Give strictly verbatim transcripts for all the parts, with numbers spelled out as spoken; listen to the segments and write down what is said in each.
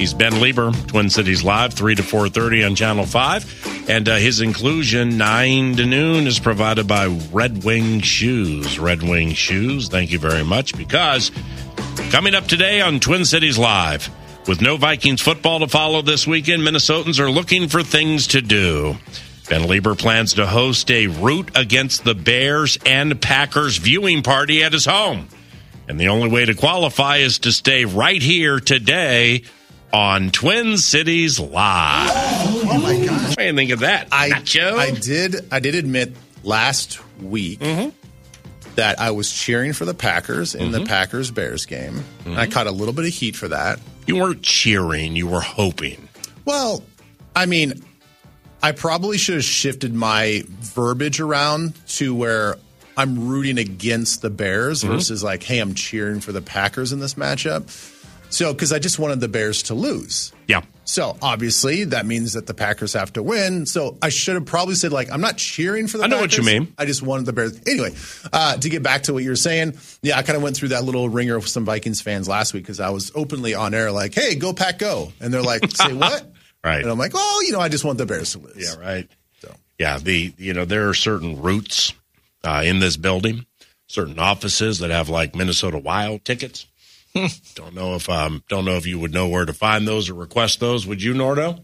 He's Ben Lieber, Twin Cities Live, three to four thirty on Channel five. And uh, his inclusion, nine to noon, is provided by Red Wing Shoes. Red Wing Shoes, thank you very much, because coming up today on Twin Cities Live, with no Vikings football to follow this weekend, Minnesotans are looking for things to do. Ben Lieber plans to host a Root Against the Bears and Packers viewing party at his home. And the only way to qualify is to stay right here today on Twin Cities Live. Oh, my gosh. What do you think of that, I, Nacho? I did I did admit last week mm-hmm. that I was cheering for the Packers in mm-hmm. the Packers-Bears game. Mm-hmm. I caught a little bit of heat for that. You weren't cheering. You were hoping. Well, I mean, I probably should have shifted my verbiage around to where I'm rooting against the Bears mm-hmm. versus like, hey, I'm cheering for the Packers in this matchup. So, because I just wanted the Bears to lose. Yeah. So, obviously, that means that the Packers have to win. So, I should have probably said, like, I'm not cheering for the Packers. I know Packers. what you mean. I just wanted the Bears. Anyway, uh, to get back to what you were saying, yeah, I kind of went through that little ringer with some Vikings fans last week because I was openly on air like, hey, go Pack, go. And they're like, say what? Right. And I'm like, well, you know, I just want the Bears to lose. Yeah, right. So. Yeah, the you know, there are certain routes uh, in this building, certain offices that have like Minnesota Wild tickets. don't know if um don't know if you would know where to find those or request those. Would you, Nordo?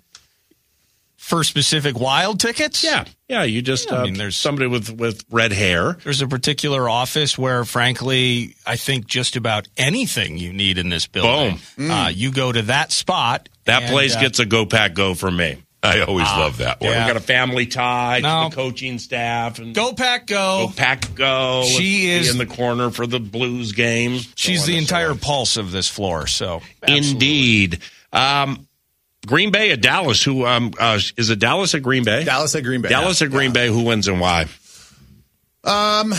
For specific Wild tickets? Yeah, yeah. You just yeah, uh, I mean, there's somebody with with red hair. There's a particular office where, frankly, I think just about anything you need in this building, boom, uh, you go to that spot. That and, place uh, gets a go pack go from me. I always uh, love that one. Yeah. We got a family tie no. to the coaching staff. And go Pack go. Go Pack go. She Let's is in the corner for the Blues game. She's so the entire so pulse of this floor. So absolutely. Indeed. Um, Green Bay at Dallas. Who um, uh, is it? Dallas at Green Bay. Dallas at Green Bay. Dallas yeah. at Green yeah. Bay. Who wins and why? Um,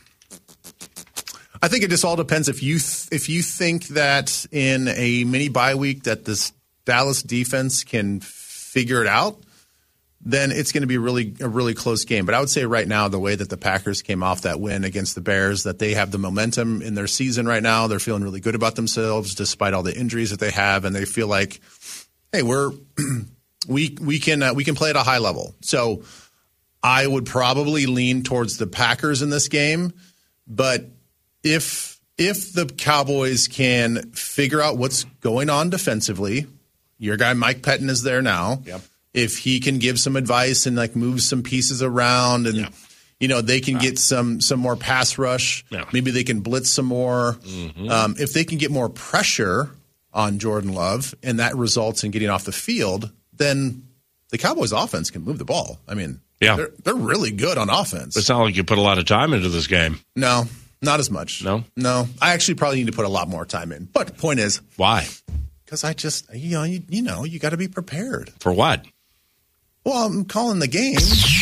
I think it just all depends. If you th- if you think that in a mini bye week that this Dallas defense can figure it out, then it's going to be really a really close game. But I would say right now, the way that the Packers came off that win against the Bears, that they have the momentum in their season right now. They're feeling really good about themselves despite all the injuries that they have, and they feel like, hey, we're we we can uh, we can play at a high level. So I would probably lean towards the Packers in this game. But if if the Cowboys can figure out what's going on defensively, your guy Mike Pettin is there now. Yep. If he can give some advice and like move some pieces around, and yeah. you know they can get some some more pass rush, yeah. maybe they can blitz some more. Mm-hmm. Um, if they can get more pressure on Jordan Love, and that results in getting off the field, then the Cowboys' offense can move the ball. I mean, yeah. they're they're really good on offense. It's not like you put a lot of time into this game. No, not as much. No, no. I actually probably need to put a lot more time in. But the point is, why? Because I just you know you, you know you got to be prepared for what. Well, I'm calling the game.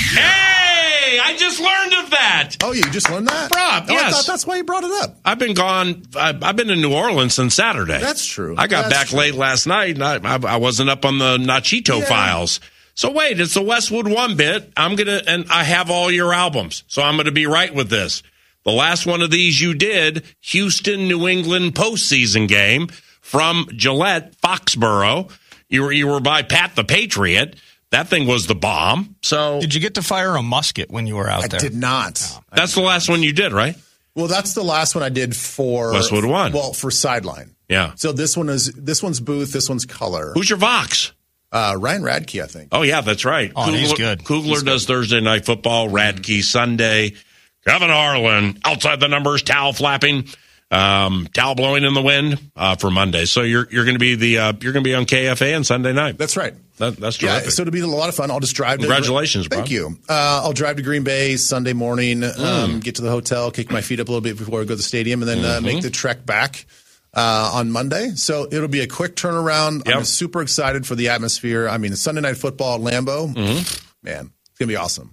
Hey, I just learned of that. Oh, you just learned that? Rob, oh, yes. I thought that's why you brought it up. I've been gone. I've been in New Orleans since Saturday. That's true. I got that's back true. late last night, and I, I wasn't up on the Nachito yeah. files. So wait, it's the Westwood One bit. I'm going to, and I have all your albums, so I'm going to be right with this. The last one of these you did, Houston, New England postseason game from Gillette, Foxborough. You were, you were by Pat the Patriot. That thing was the bomb. So, did you get to fire a musket when you were out I there? I did not. No. That's the last one you did, right? Well, that's the last one I did for Westwood One. Well, for Sideline. Yeah. So this one is this one's Booth. This one's Color. Who's your Vox? Uh, Ryan Radke, I think. Oh yeah, that's right. Oh, Kugler, he's good. Kugler he's does good. Thursday Night Football. Radke mm-hmm. Sunday. Kevin Harlan outside the numbers, towel flapping. Um, towel blowing in the wind uh, for Monday. So you're you're going to be the uh, you're going to be on K F A on Sunday night. That's right. That, that's terrific. Yeah, so it'll be a lot of fun. I'll just drive. Congratulations, to, bro. Thank you. Uh, I'll drive to Green Bay Sunday morning. Mm. Um, get to the hotel, kick my feet up a little bit before I go to the stadium, and then mm-hmm. uh, make the trek back uh, on Monday. So it'll be a quick turnaround. Yep. I'm super excited for the atmosphere. I mean, Sunday Night Football at Lambeau, mm-hmm. man, it's gonna be awesome.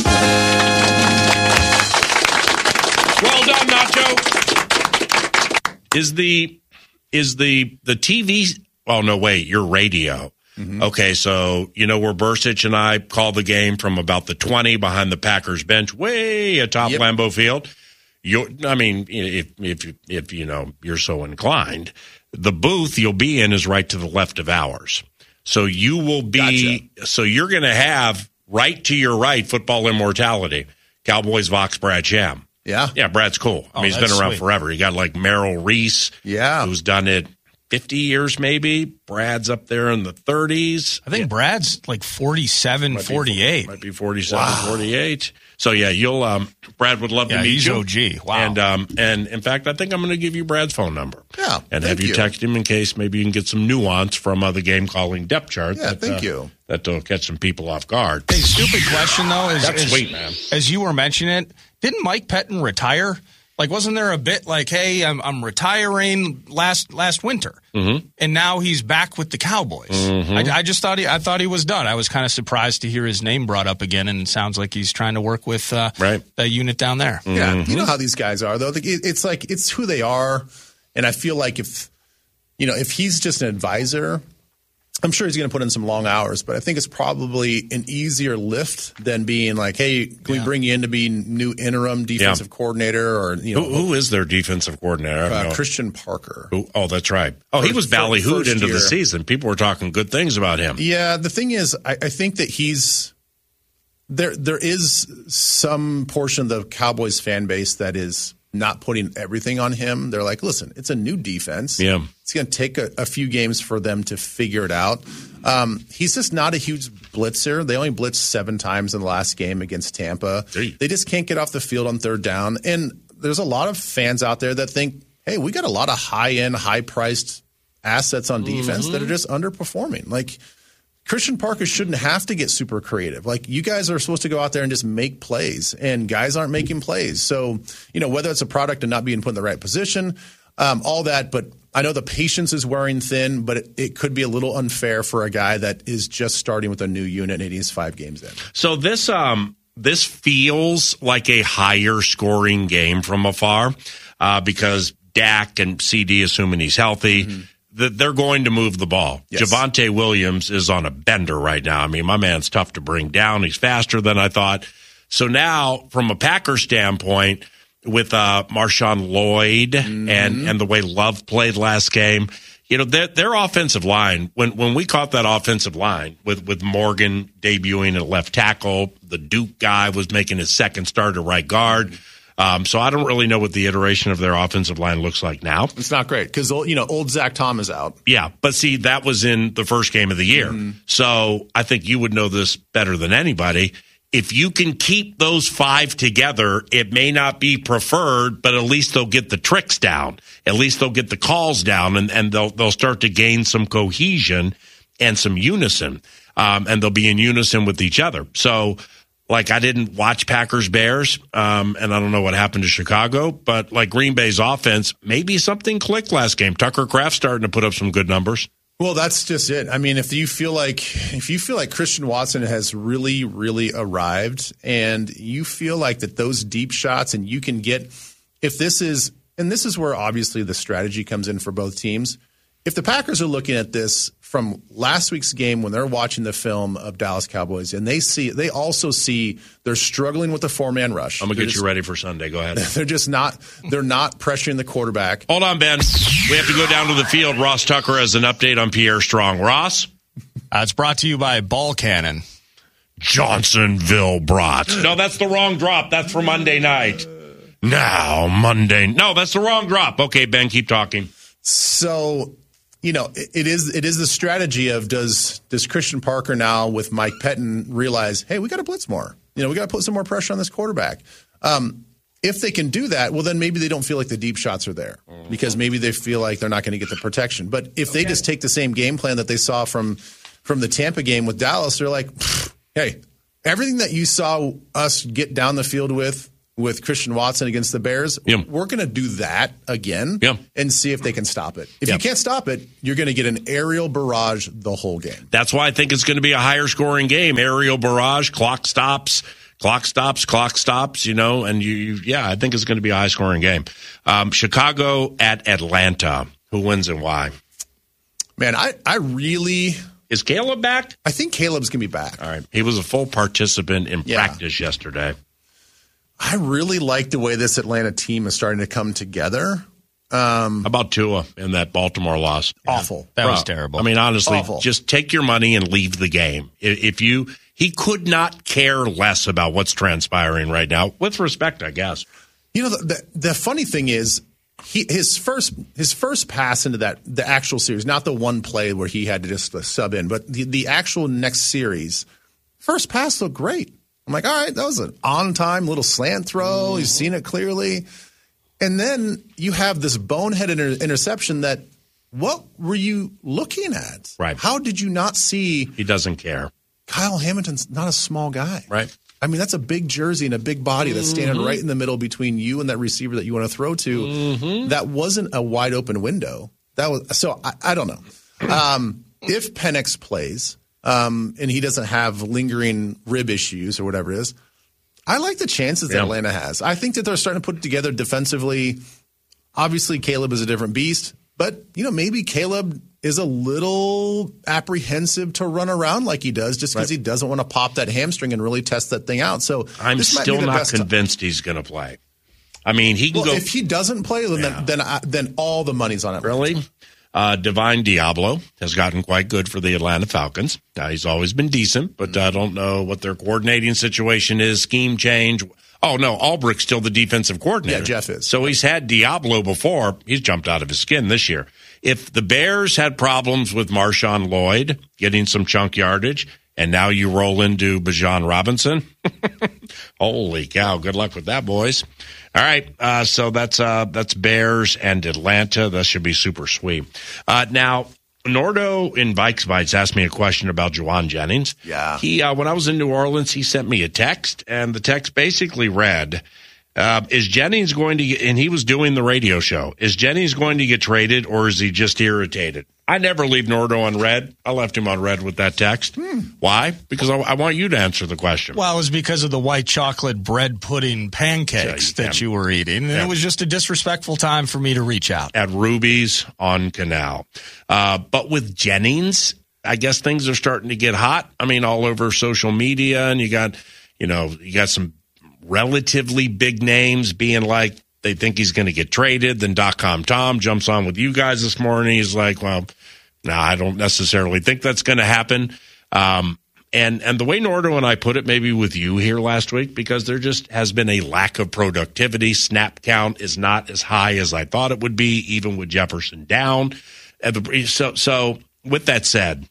Well done, Nacho. Is the is the the T V? Oh no, wait, your radio. Mm-hmm. Okay, so you know where Bursich and I call the game from about the twenty behind the Packers bench, way atop yep. Lambeau Field. You, I mean, if if if you know you're so inclined, The booth you'll be in is right to the left of ours. So you will be, gotcha. So you're going to have right to your right, Football Immortality, Cowboys Vox, Brad Sham. Yeah. Yeah, Brad's cool. I mean, oh, he's been around sweet. forever. You got like Merrill Reese, yeah, who's done it fifty years maybe. Brad's up there in the thirties. I think yeah. Brad's like forty-seven, might forty-eight. Be, might be forty-seven, wow. forty-eight. So, yeah, you'll, um, Brad would love yeah, to meet he's you. O G. Wow. And, um, and in fact, I think I'm going to give you Brad's phone number. Yeah. And have you, you text him in case maybe you can get some nuance from uh, the game calling depth chart. Yeah, that, thank uh, you. That'll catch some people off guard. Hey, stupid question, though. Is, That's is, sweet, man. As you were mentioning it, didn't Mike Pettin retire? Like, wasn't there a bit like, hey, I'm, I'm retiring last last winter, mm-hmm. and now he's back with the Cowboys? Mm-hmm. I, I just thought he, I thought he was done. I was kind of surprised to hear his name brought up again, and it sounds like he's trying to work with uh, right. the unit down there. Mm-hmm. Yeah, you know how these guys are, though. It's like it's who they are, and I feel like if you know if he's just an advisor, I'm sure he's going to put in some long hours, but I think it's probably an easier lift than being like, hey, can yeah. we bring you in to be new interim defensive yeah. coordinator? Or you know, who, who is their defensive coordinator? Uh, Christian Parker. Who, oh, that's right. Oh, he was ballyhooed into year. the season. People were talking good things about him. Yeah, the thing is, I, I think that he's there. There is some portion of the Cowboys fan base that is not putting everything on him. They're like, listen, it's a new defense. Yeah. It's going to take a, a few games for them to figure it out. Um, he's just not a huge blitzer. They only blitzed seven times in the last game against Tampa. Gee. They just can't get off the field on third down. And there's a lot of fans out there that think, hey, we got a lot of high-end, high-priced assets on defense mm-hmm. that are just underperforming. Like, Christian Parker shouldn't have to get super creative. Like, you guys are supposed to go out there and just make plays, and guys aren't making plays. So, you know, whether it's a product of not being put in the right position, um, all that. But I know the patience is wearing thin, but it, it could be a little unfair for a guy that is just starting with a new unit and he's five games in. So this um this feels like a higher scoring game from afar uh, because Dak and C D, assuming he's healthy, mm-hmm. they're going to move the ball. Yes. Javonte Williams is on a bender right now. I mean, my man's tough to bring down. He's faster than I thought. So now, from a Packer standpoint, with uh, Marshawn Lloyd mm-hmm. and, and the way Love played last game, you know, their, their offensive line, when, when we caught that offensive line with, with Morgan debuting at left tackle, the Duke guy was making his second start at right guard. Um, so I don't really know what the iteration of their offensive line looks like now. It's not great because, you know, old Zach Tom is out. Yeah, but see, that was in the first game of the year. Mm-hmm. So I think you would know this better than anybody. If you can keep those five together, it may not be preferred, but at least they'll get the tricks down. At least they'll get the calls down, and, and they'll they'll start to gain some cohesion and some unison, um, and they'll be in unison with each other. So, like, I didn't watch Packers Bears, um, and I don't know what happened to Chicago, but like Green Bay's offense, maybe something clicked last game. Tucker Kraft's starting to put up some good numbers. Well, that's just it. I mean, if you feel like if you feel like Christian Watson has really, really arrived, and you feel like that those deep shots, and you can get if this is, and this is where obviously the strategy comes in for both teams. If the Packers are looking at this from last week's game when they're watching the film of Dallas Cowboys, and they see, they also see they're struggling with the four-man rush. I'm gonna they're get just, you ready for Sunday. Go ahead. They're just not. They're not pressuring the quarterback. Hold on, Ben. We have to go down to the field. Ross Tucker has an update on Pierre Strong. Ross, uh, it's brought to you by Ball Cannon. Johnsonville brought. No, that's the wrong drop. That's for Monday night. Now Monday. No, that's the wrong drop. Okay, Ben, keep talking. So. You know, it, it is it is the strategy of does does Christian Parker now with Mike Pettin realize, hey, we got to blitz more. You know, we got to put some more pressure on this quarterback. Um, if they can do that, well, then maybe they don't feel like the deep shots are there because maybe they feel like they're not going to get the protection. But if okay. they just take the same game plan that they saw from from the Tampa game with Dallas, they're like, hey, everything that you saw us get down the field with. With Christian Watson against the Bears, yep. we're going to do that again yep. and see if they can stop it. If yep. you can't stop it, you're going to get an aerial barrage the whole game. That's why I think it's going to be a higher scoring game. Aerial barrage, clock stops, clock stops, clock stops, you know, and you, you yeah, I think it's going to be a high scoring game. Um, Chicago at Atlanta. Who wins and why? Man, I, I really... Is Caleb back? I think Caleb's going to be back. All right. He was a full participant in yeah. practice yesterday. I really like the way this Atlanta team is starting to come together. Um, How about Tua in that Baltimore loss? Awful. That Bro, was terrible. I mean, honestly, Awful. just take your money and leave the game. If if you, he could not care less about what's transpiring right now. With respect, I guess. You know, the, the, the funny thing is, he his first his first pass into that the actual series, not the one play where he had to just uh, sub in, but the, the actual next series, first pass looked great. I'm like, all right, that was an on time little slant throw. Mm-hmm. He's seen it clearly, and then you have this bonehead inter- interception that. What were you looking at? Right. How did you not see? He doesn't care. Kyle Hamilton's not a small guy. Right. I mean, that's a big jersey and a big body that's standing Mm-hmm. right in the middle between you and that receiver that you want to throw to. Mm-hmm. That wasn't a wide open window. That was so. I, I don't know um, if Penix plays um, and he doesn't have lingering rib issues or whatever it is. I like the chances that Yeah. Atlanta has. I think that they're starting to put it together defensively. Obviously, Caleb is a different beast, but you know maybe Caleb is a little apprehensive to run around like he does just because Right. he doesn't want to pop that hamstring and really test that thing out. So I'm this might still be the not best time. convinced he's going to play. I mean, he can Well, go. if he doesn't play, then Yeah. then, I, then all the money's on it. Really? Uh, Divine Diablo has gotten quite good for the Atlanta Falcons. Now, he's always been decent, but I don't know what their coordinating situation is, scheme change. Oh, no, Albrecht's still the defensive coordinator. Yeah, Jeff is. So he's had Diablo before. He's jumped out of his skin this year. If the Bears had problems with Marshawn Lloyd getting some chunk yardage, and now you roll into Bijan Robinson, holy cow, good luck with that, boys. All right, uh, so that's uh, that's Bears and Atlanta. That should be super sweet. Uh, now, Nordo in Vikes Bites asked me a question about Juwan Jennings. Yeah. He uh, when I was in New Orleans, he sent me a text, and the text basically read, uh, is Jennings going to get, and he was doing the radio show, is Jennings going to get traded, or is he just irritated? I never leave Nordo on red. I left him on red with that text. Hmm. Why? Because I, I want you to answer the question. Well, it was because of the white chocolate bread pudding pancakes Yeah, you that can. you were eating. And Yeah. it was just a disrespectful time for me to reach out. At Ruby's on Canal. Uh, but with Jennings, I guess things are starting to get hot. I mean, all over social media, and you got, you know, you got some relatively big names being like, they think he's going to get traded. Then .com Tom jumps on with you guys this morning. He's like, well, no, nah, I don't necessarily think that's going to happen. Um, and, and the way Nordo and I put it, maybe with you here last week, because there just has been a lack of productivity. Snap count is not as high as I thought it would be, even with Jefferson down. And the, so, so with that said,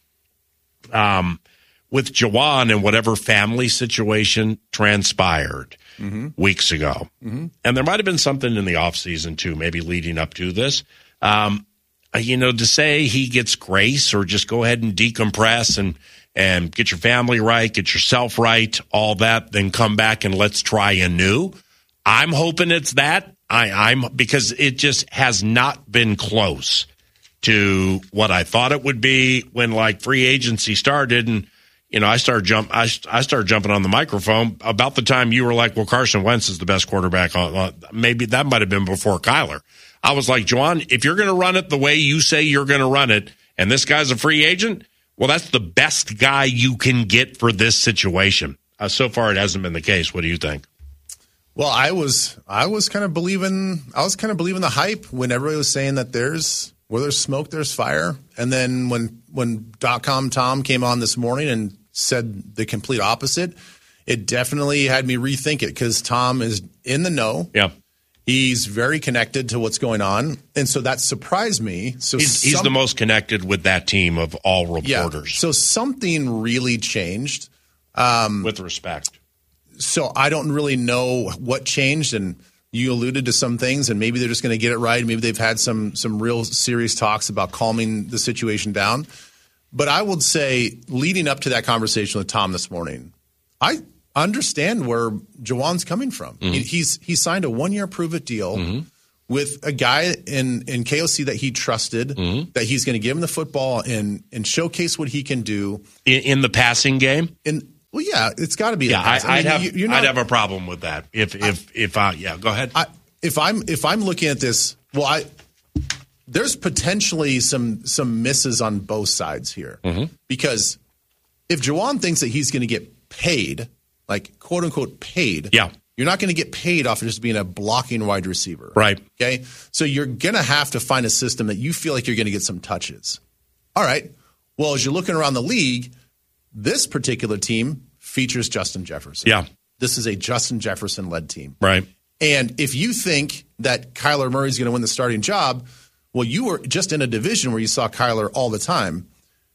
um, with Juwan and whatever family situation transpired mm-hmm. weeks ago, mm-hmm. and there might have been something in the offseason too, maybe leading up to this, um, you know, to say he gets grace or just go ahead and decompress and, and get your family right, get yourself right, all that, then come back and let's try anew. I'm hoping it's that. I, I'm because it just has not been close to what I thought it would be when like free agency started. And, you know, I started jump, I, I started jumping on the microphone about the time you were like, well, Carson Wentz is the best quarterback on, on maybe that might've been before Kyler. I was like, Juwan, if you're going to run it the way you say you're going to run it, and this guy's a free agent, well, that's the best guy you can get for this situation. Uh, so far, it hasn't been the case. What do you think? Well, I was I was kind of believing I was kind of believing the hype when everybody was saying that there's where there's smoke, there's fire. And then when when .com Tom came on this morning and said the complete opposite, it definitely had me rethink it because Tom is in the know. Yeah. He's very connected to what's going on, and so that surprised me. So he's, he's some, the most connected with that team of all reporters. Yeah, so something really changed. Um, with respect. So I don't really know what changed, and you alluded to some things, and maybe they're just going to get it right. Maybe they've had some some real serious talks about calming the situation down. But I would say, leading up to that conversation with Tom this morning, I understand where Juwan's coming from. Mm-hmm. He's he signed a one-year prove-it deal mm-hmm. with a guy in, in K O C that he trusted, mm-hmm. that he's going to give him the football and and showcase what he can do. In, in the passing game? In Well, yeah, it's got to be. Yeah, I, I I'd mean, have. you, not, I'd have a problem with that. If if I, if I yeah, go ahead. I, if I'm if I'm looking at this, well, I there's potentially some some misses on both sides here mm-hmm. because if Juwan thinks that he's going to get paid, like quote unquote paid, yeah. You're not going to get paid off of just being a blocking wide receiver. Right. Okay. So you're going to have to find a system that you feel like you're going to get some touches. All right. Well, as you're looking around the league, this particular team features Justin Jefferson. Yeah. This is a Justin Jefferson-led team. Right. And if you think that Kyler Murray is going to win the starting job, well, you were just in a division where you saw Kyler all the time.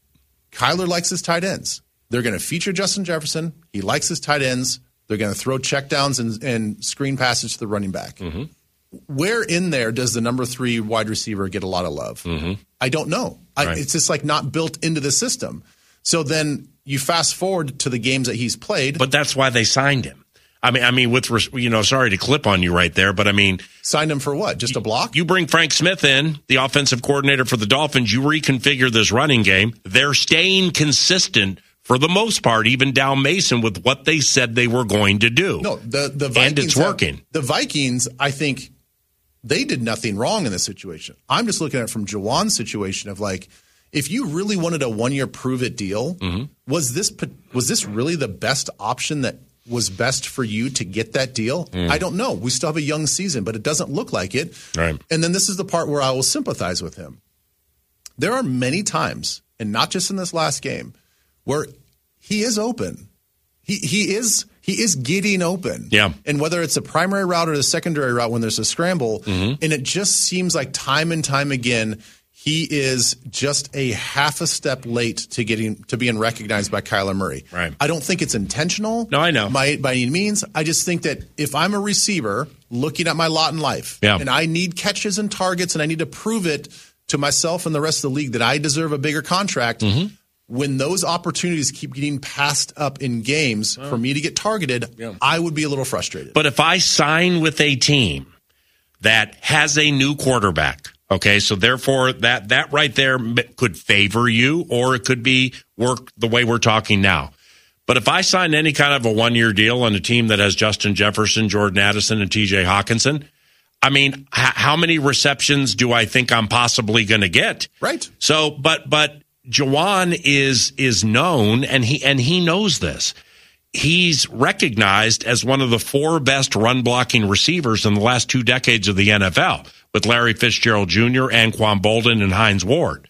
Kyler likes his tight ends. They're going to feature Justin Jefferson. He likes his tight ends. They're going to throw checkdowns and, and screen passes to the running back. Mm-hmm. Where in there does the number three wide receiver get a lot of love? Mm-hmm. I don't know. I, right. It's just like not built into the system. So then you fast forward to the games that he's played. But that's why they signed him. I mean, I mean, with you know, sorry to clip on you right there, but I mean, signed him for what? Just a block? You bring Frank Smith in, the offensive coordinator for the Dolphins. You reconfigure this running game. They're staying consistent for the most part, even down Mason with what they said they were going to do. No, the the Vikings and it's working. Have, the Vikings, I think, they did nothing wrong in this situation. I'm just looking at it from Juwan's situation of like, if you really wanted a one year prove it deal, mm-hmm. was this was this really the best option that was best for you to get that deal? Mm. I don't know. We still have a young season, but it doesn't look like it. Right. And then this is the part where I will sympathize with him. There are many times, and not just in this last game, where he is open. He he is he is getting open. Yeah. And whether it's a primary route or the secondary route when there's a scramble, mm-hmm. and it just seems like time and time again he is just a half a step late to getting to being recognized by Kyler Murray. Right. I don't think it's intentional. No, I know. By, by any means. I just think that if I'm a receiver looking at my lot in life, yeah. and I need catches and targets, and I need to prove it to myself and the rest of the league that I deserve a bigger contract, mm-hmm. when those opportunities keep getting passed up in games oh. for me to get targeted, yeah. I would be a little frustrated. But if I sign with a team that has a new quarterback, okay, so therefore that, that right there could favor you, or it could be work the way we're talking now. But if I sign any kind of a one-year deal on a team that has Justin Jefferson, Jordan Addison, and T J Hawkinson, I mean, h- how many receptions do I think I'm possibly going to get? Right. So, but but Juwan is is known, and he and he knows this. He's recognized as one of the four best run-blocking receivers in the last two decades of the N F L, with Larry Fitzgerald Junior, Anquan Bolden, and Hines Ward.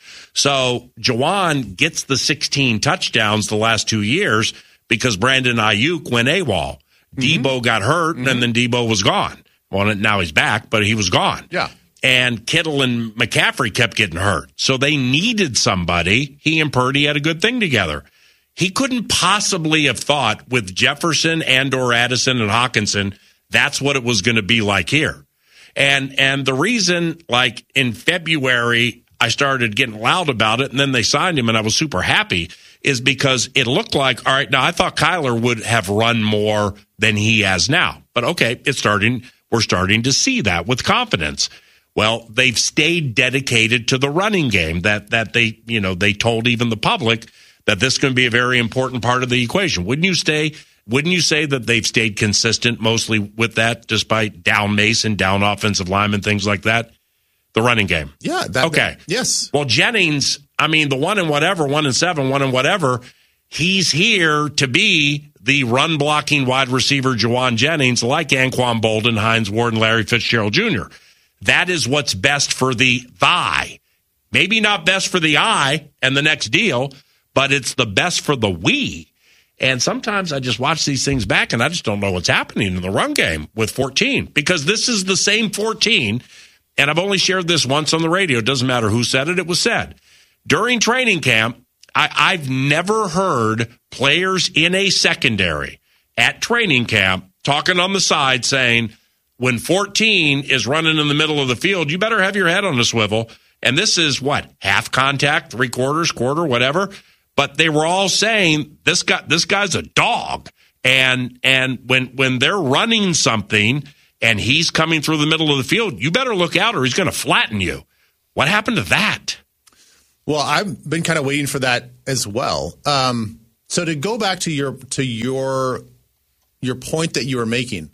So Juwan gets the sixteen touchdowns the last two years because Brandon Ayuk went AWOL. Mm-hmm. Debo got hurt, mm-hmm. and then Debo was gone. Well, now he's back, but he was gone. Yeah. And Kittle and McCaffrey kept getting hurt. So they needed somebody. He and Purdy had a good thing together. He couldn't possibly have thought with Jefferson and or Addison and Hawkinson, that's what it was going to be like here. And and the reason, like in February, I started getting loud about it, and then they signed him, and I was super happy, is because it looked like, all right, now I thought Kyler would have run more than he has now. But okay, it's starting, we're starting to see that with confidence. Well, they've stayed dedicated to the running game that that they, you know, they told even the public that this is going to be a very important part of the equation. Wouldn't you stay? Wouldn't you say that they've stayed consistent mostly with that, despite down Mason, down offensive linemen, things like that? The running game. Yeah. That, okay. That, yes. Well, Jennings, I mean, the one and whatever, one and seven, one and whatever, he's here to be the run-blocking wide receiver, Juwan Jennings, like Anquan Bolden, Hines Ward, and Larry Fitzgerald Junior That is what's best for the thigh. Maybe not best for the eye and the next deal, but it's the best for the we. And sometimes I just watch these things back and I just don't know what's happening in the run game with fourteen, because this is the same fourteen. And I've only shared this once on the radio. It doesn't matter who said it. It was said during training camp. I, I've never heard players in a secondary at training camp talking on the side saying, when fourteen is running in the middle of the field, you better have your head on a swivel. And this is what, half contact, three quarters, quarter, whatever. But they were all saying this guy, this guy's a dog. And and when when they're running something and he's coming through the middle of the field, you better look out or he's going to flatten you. What happened to that? Well, I've been kind of waiting for that as well. Um, so to go back to your to your your point that you were making,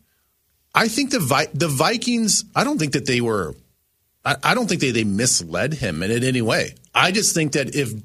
I think the Vi- the Vikings, I don't think that they were, I, I don't think they, they misled him in, in any way. I just think that if,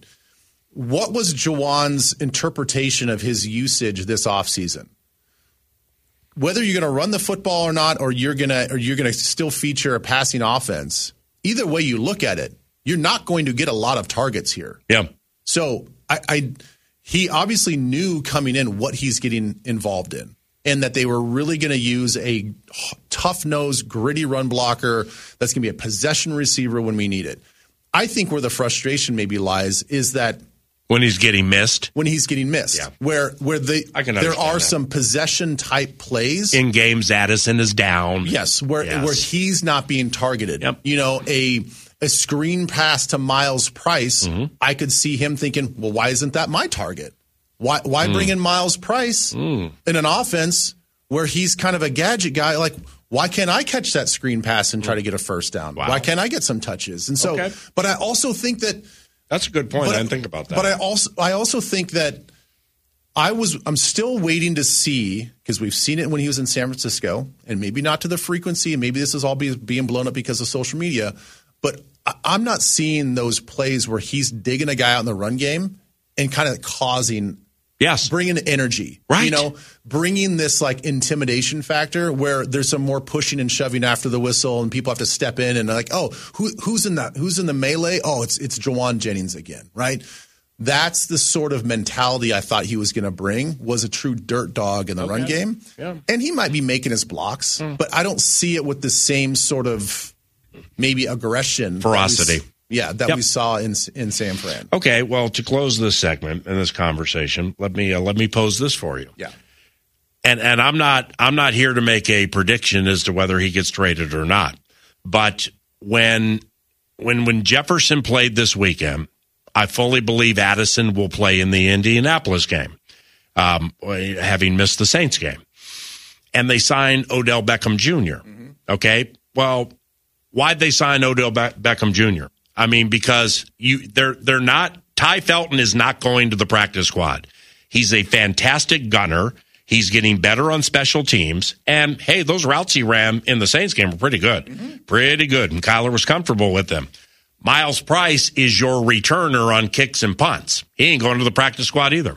what was Juwan's interpretation of his usage this offseason? whether you're going to run the football or not, or you're going to or you're going to still feature a passing offense, either way you look at it, you're not going to get a lot of targets here. Yeah. So I, I he obviously knew coming in what he's getting involved in, and that they were really going to use a tough-nosed, gritty run blocker that's going to be a possession receiver when we need it. I think where the frustration maybe lies is that when he's getting missed, when he's getting missed, yeah. where where the I can there are that. some possession type plays in games. Addison is down. Yes, where yes. where he's not being targeted. Yep. You know, a a screen pass to Miles Price, mm-hmm. I could see him thinking, well, why isn't that my target? Why why mm. bring in Miles Price mm. in an offense where he's kind of a gadget guy? Like, why can't I catch that screen pass and try to get a first down? Wow. Why can't I get some touches? And so, okay. but I also think that that's a good point. I didn't think about that. But I also I also think that I was I'm still waiting to see, because we've seen it when he was in San Francisco, and maybe not to the frequency, and maybe this is all be, being blown up because of social media, but I'm not seeing those plays where he's digging a guy out in the run game and kind of causing, yes, bringing energy, right? You know, bringing this like intimidation factor where there's some more pushing and shoving after the whistle, and people have to step in and they're like, oh, who, who's in that? Who's in the melee? Oh, it's it's Jauan Jennings again, right? That's the sort of mentality I thought he was going to bring, was a true dirt dog in the okay. run game, yeah. and he might be making his blocks, mm. but I don't see it with the same sort of maybe aggression, ferocity. That we, yeah, that yep. we saw in in San Fran. Okay, well, to close this segment and this conversation, let me uh, let me pose this for you. Yeah, and and I'm not I'm not here to make a prediction as to whether he gets traded or not. But when when when Jefferson played this weekend, I fully believe Addison will play in the Indianapolis game, um, having missed the Saints game, and they signed Odell Beckham Junior Mm-hmm. Okay, well. Why'd they sign Odell Be- Beckham Junior? I mean, because you they're they're not Ty Felton is not going to the practice squad. He's a fantastic gunner. He's getting better on special teams. And hey, those routes he ran in the Saints game were pretty good. Mm-hmm. Pretty good. And Kyler was comfortable with them. Miles Price is your returner on kicks and punts. He ain't going to the practice squad either.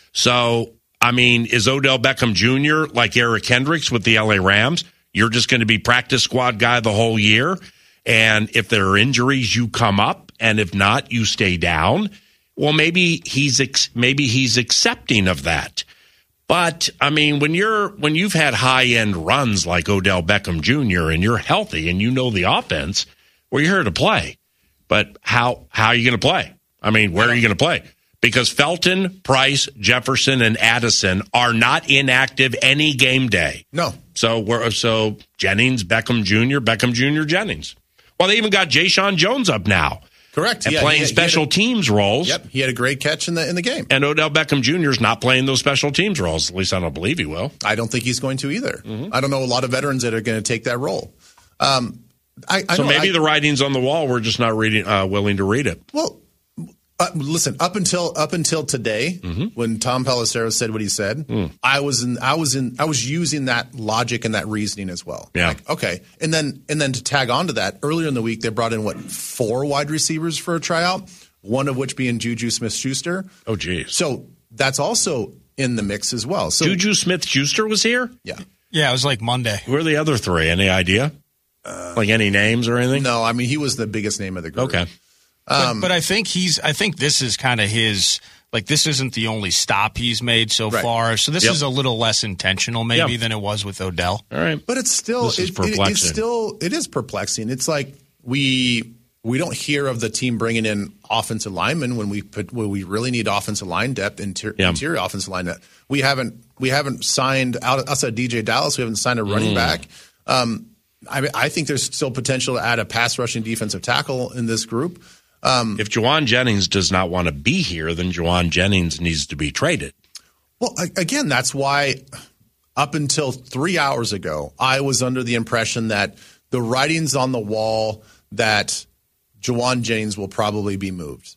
So, I mean, is Odell Beckham Junior like Eric Hendricks with the L A Rams? You're just going to be practice squad guy the whole year. And if there are injuries, you come up. And if not, you stay down. Well, maybe he's ex- maybe he's accepting of that. But, I mean, when you're when you've had high-end runs like Odell Beckham Junior and you're healthy and you know the offense, well, you're here to play. But how, how are you going to play? I mean, where are you going to play? Because Felton, Price, Jefferson, and Addison are not inactive any game day. No. So we're so Jennings, Beckham Junior, Beckham Junior, Jennings. Well, they even got Jayshon Jones up now. Correct. And yeah, playing he had, special he a, teams roles. Yep. He had a great catch in the in the game. And Odell Beckham Junior is not playing those special teams roles. At least I don't believe he will. I don't think he's going to either. Mm-hmm. I don't know a lot of veterans that are going to take that role. Um, I, I so know, maybe I, the writing's on the wall. We're just not reading, uh, willing to read it. Well, Uh, listen, up until up until today, mm-hmm. when Tom Pelissero said what he said, mm. I was in, I was in, I was using that logic and that reasoning as well. Yeah. Like, okay, and then and then to tag on to that, earlier in the week they brought in what four wide receivers for a tryout, one of which being Juju Smith-Schuster. Oh, geez. So that's also in the mix as well. So Juju Smith-Schuster was here. Yeah, yeah, it was like Monday. Who are the other three? Any idea? Uh, like any names or anything? No, I mean he was the biggest name of the group. Okay. Um, but, but I think he's. I think this is kind of his. Like this isn't the only stop he's made so right. far. So this yep. is a little less intentional, maybe, yep. than it was with Odell. All right, but it's still. This is it, perplexing. It, it's still. It is perplexing. It's like we we don't hear of the team bringing in offensive linemen when we put when we really need offensive line depth, inter, yeah. interior offensive line depth. We haven't we haven't signed out outside D J Dallas. We haven't signed a running mm. back. Um, I, I think there's still potential to add a pass rushing defensive tackle in this group. Um, if Jauan Jennings does not want to be here, then Jauan Jennings needs to be traded. Well, again, that's why up until three hours ago, I was under the impression that the writing's on the wall that Jauan Jennings will probably be moved.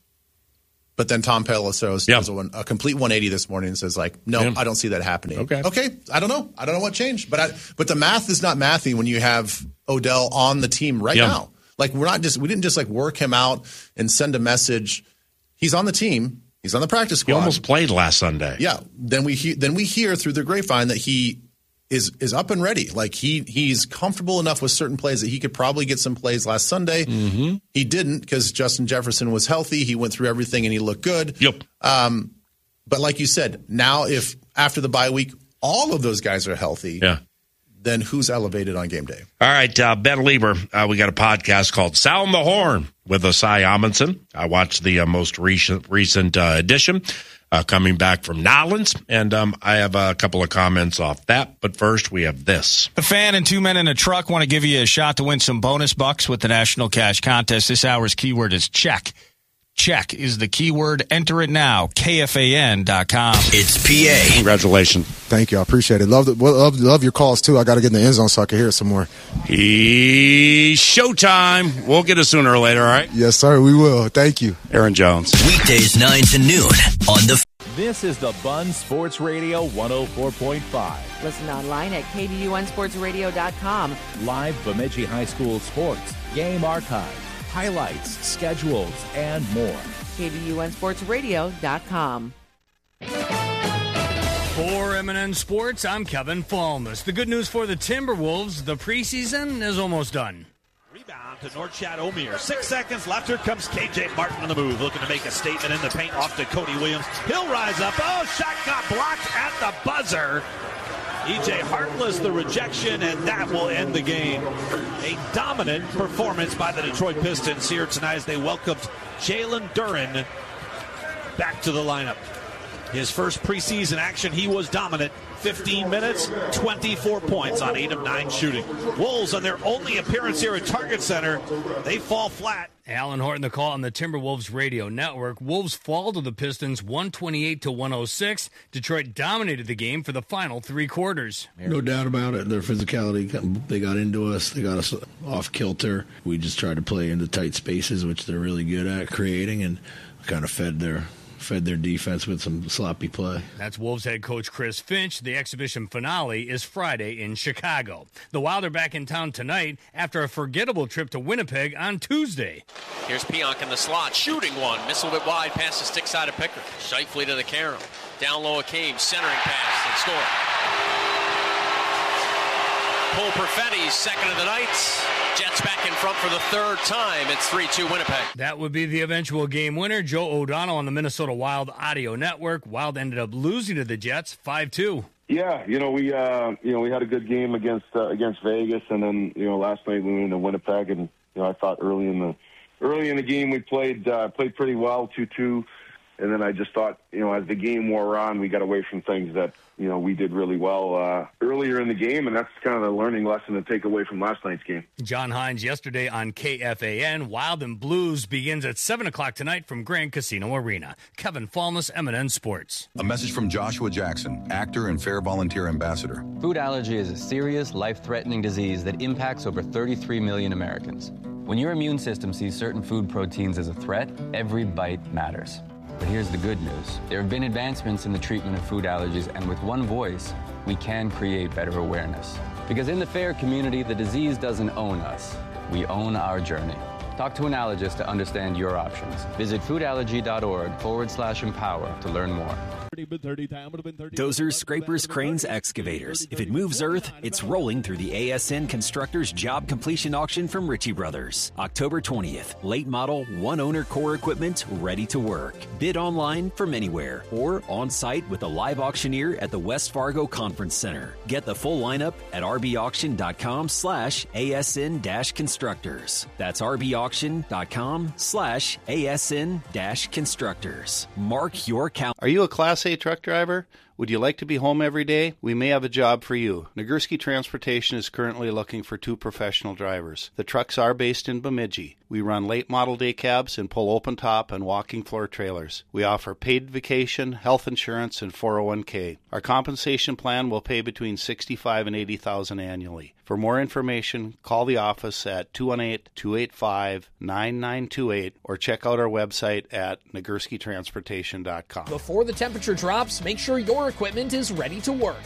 But then Tom Pelissero yep. does a, a complete one eighty this morning and says, like, no, yeah. I don't see that happening. Okay. Okay, I don't know. I don't know what changed. But I, but the math is not mathing when you have Odell on the team right yep. now. Like we're not just we didn't just like work him out and send a message. He's on the team. He's on the practice squad. He almost played last Sunday. Yeah. Then we hear then we hear through the grapevine that he is is up and ready. Like he he's comfortable enough with certain plays that he could probably get some plays last Sunday. Mm-hmm. He didn't because Justin Jefferson was healthy. He went through everything and he looked good. Yep. Um, but like you said, now if after the bye week all of those guys are healthy, yeah. then who's elevated on game day? All right, uh, Ben Lieber, uh, we got a podcast called Sound the Horn with Asai Amundsen. I watched the uh, most recent recent uh, edition. Uh, coming back from Nolens, and um, I have a couple of comments off that. But first, we have this. The Fan and Two Men in a Truck want to give you a shot to win some bonus bucks with the National Cash Contest. This hour's keyword is check. Check is the keyword. Enter it now. K F A N dot com. It's P A. Congratulations. Thank you. I appreciate it. Love, the, love, love your calls, too. I got to get in the end zone so I can hear it some more. He's showtime. We'll get it sooner or later, all right? Yes, sir. We will. Thank you. Aaron Jones. Weekdays nine to noon on the... This is the Bun Sports Radio one oh four point five. Listen online at K B U N sports radio dot com. Live Bemidji High School sports, game archives, highlights, schedules, and more. K B U N sports radio dot com. For M and N Sports, I'm Kevin Falmus. The good news for the Timberwolves, the preseason is almost done. Rebound to Norchad Omier. Six seconds left. Here comes K J Martin on the move, looking to make a statement in the paint off to Cody Williams. He'll rise up. Oh, shot got blocked at the buzzer. E J Harkless, the rejection, and that will end the game. A dominant performance by the Detroit Pistons here tonight as they welcomed Jalen Duren back to the lineup. His first preseason action, he was dominant. fifteen minutes, twenty-four points on eight of nine shooting. Wolves, on their only appearance here at Target Center, they fall flat. Alan Horton, the call on the Timberwolves radio network. Wolves fall to the Pistons one twenty-eight to one oh six. Detroit dominated the game for the final three quarters. No doubt about it. Their physicality, they got into us. They got us off kilter. We just tried to play into tight spaces, which they're really good at creating, and kind of fed their fed their defense with some sloppy play. That's Wolves head coach Chris Finch. The exhibition finale is Friday in Chicago. The Wild are back in town tonight after a forgettable trip to Winnipeg on Tuesday. Here's Pionk in the slot, shooting one. Missiled it wide past the stick side of Pickard. Shifley to the Carroll. Down low Akeem, centering pass and score. Cole Perfetti's second of the night. Jets back in front for the third time. It's three two Winnipeg. That would be the eventual game winner. Joe O'Donnell on the Minnesota Wild audio network. Wild ended up losing to the Jets five two. Yeah, you know, we uh, you know, we had a good game against uh, against Vegas, and then, you know, last night we went into Winnipeg, and, you know, I thought early in the early in the game we played uh, played pretty well, two two. And then I just thought, you know, as the game wore on, we got away from things that, you know, we did really well uh, earlier in the game, and that's kind of the learning lesson to take away from last night's game. John Hines yesterday on K F A N. Wild and Blues begins at seven o'clock tonight from Grand Casino Arena. Kevin Falmus, M and N Sports. A message from Joshua Jackson, actor and Fair Volunteer Ambassador. Food allergy is a serious, life-threatening disease that impacts over thirty-three million Americans. When your immune system sees certain food proteins as a threat, every bite matters. But here's the good news. There have been advancements in the treatment of food allergies, and with one voice, we can create better awareness. Because in the FAIR community, the disease doesn't own us. We own our journey. Talk to an allergist to understand your options. Visit foodallergy.org forward slash empower to learn more. Dozers, scrapers, cranes, excavators. If it moves earth, it's rolling through the A S N Constructors Job Completion Auction from Ritchie Brothers. October twentieth, late model, one owner core equipment ready to work. Bid online from anywhere or on site with a live auctioneer at the West Fargo Conference Center. Get the full lineup at rbauction.com slash ASN dash constructors. That's rbauction.com slash ASN dash constructors. Mark your calendar. Are you a Class A truck driver? Would you like to be home every day? We may have a job for you. Nagurski Transportation is currently looking for two professional drivers. The trucks are based in Bemidji. We run late model day cabs and pull open top and walking floor trailers. We offer paid vacation, health insurance, and four oh one k. Our compensation plan will pay between sixty-five thousand dollars and eighty thousand dollars annually. For more information, call the office at two one eight, two eight five, nine nine two eight or check out our website at nagurski transportation dot com. Before the temperature drops, make sure your equipment is ready to work.